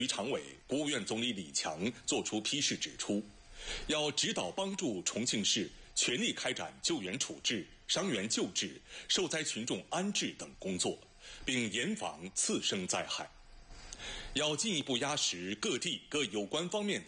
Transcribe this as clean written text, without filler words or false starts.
局常委、国务院总理李强作出批示，指出，要指导帮助重庆市全力开展救援处置、伤员救治、受灾群众安置等工作，并严防次生灾害。要进一步压实各地各有关方面